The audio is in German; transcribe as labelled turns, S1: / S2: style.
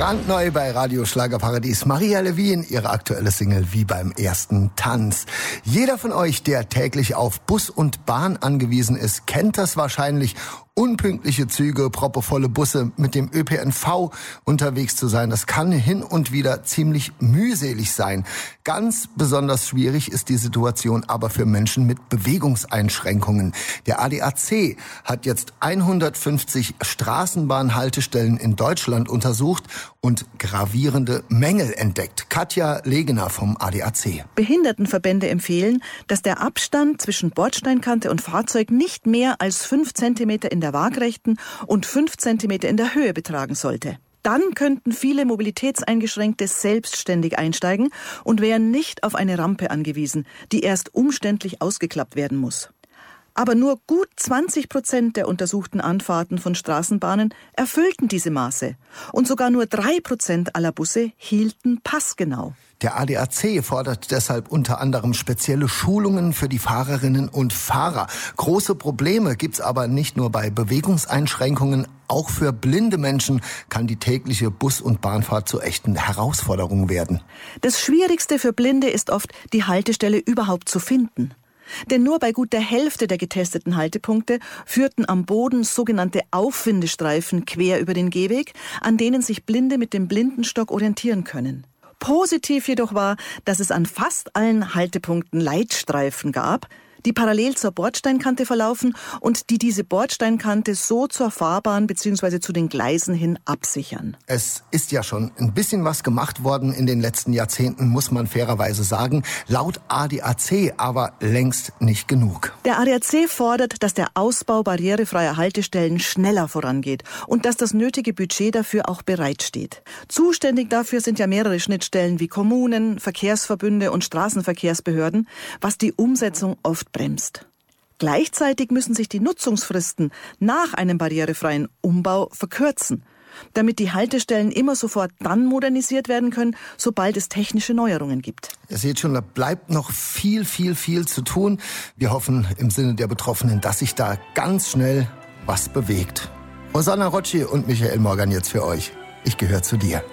S1: Brandneu bei Radio Schlagerparadies. Maria Levin, ihre aktuelle Single Wie beim ersten Tanz. Jeder von euch, der täglich auf Bus und Bahn angewiesen ist, kennt das wahrscheinlich. Unpünktliche Züge, proppevolle Busse, mit dem ÖPNV unterwegs zu sein, das kann hin und wieder ziemlich mühselig sein. Ganz besonders schwierig ist die Situation aber für Menschen mit Bewegungseinschränkungen. Der ADAC hat jetzt 150 Straßenbahnhaltestellen in Deutschland untersucht und gravierende Mängel entdeckt. Katja Legener vom ADAC.
S2: Behindertenverbände empfehlen, dass der Abstand zwischen Bordsteinkante und Fahrzeug nicht mehr als 5 Zentimeter in der Waagrechten und 5 Zentimeter in der Höhe betragen sollte. Dann könnten viele Mobilitätseingeschränkte selbstständig einsteigen und wären nicht auf eine Rampe angewiesen, die erst umständlich ausgeklappt werden muss. Aber nur gut 20% der untersuchten Anfahrten von Straßenbahnen erfüllten diese Maße. Und sogar nur 3% aller Busse hielten passgenau.
S1: Der ADAC fordert deshalb unter anderem spezielle Schulungen für die Fahrerinnen und Fahrer. Große Probleme gibt's aber nicht nur bei Bewegungseinschränkungen. Auch für blinde Menschen kann die tägliche Bus- und Bahnfahrt zu echten Herausforderungen werden.
S2: Das Schwierigste für Blinde ist oft, die Haltestelle überhaupt zu finden. Denn nur bei gut der Hälfte der getesteten Haltepunkte führten am Boden sogenannte Aufwindestreifen quer über den Gehweg, an denen sich Blinde mit dem Blindenstock orientieren können. Positiv jedoch war, dass es an fast allen Haltepunkten Leitstreifen gab, die parallel zur Bordsteinkante verlaufen und die diese Bordsteinkante so zur Fahrbahn bzw. zu den Gleisen hin absichern.
S1: Es ist ja schon ein bisschen was gemacht worden in den letzten Jahrzehnten, muss man fairerweise sagen. Laut ADAC aber längst nicht genug.
S2: Der ADAC fordert, dass der Ausbau barrierefreier Haltestellen schneller vorangeht und dass das nötige Budget dafür auch bereitsteht. Zuständig dafür sind ja mehrere Schnittstellen wie Kommunen, Verkehrsverbünde und Straßenverkehrsbehörden, was die Umsetzung oft bremst. Gleichzeitig müssen sich die Nutzungsfristen nach einem barrierefreien Umbau verkürzen, damit die Haltestellen immer sofort dann modernisiert werden können, sobald es technische Neuerungen gibt.
S1: Ihr seht schon, da bleibt noch viel zu tun. Wir hoffen im Sinne der Betroffenen, dass sich da ganz schnell was bewegt. Rosanna Rocci und Michael Morgan jetzt für euch. Ich gehöre zu dir.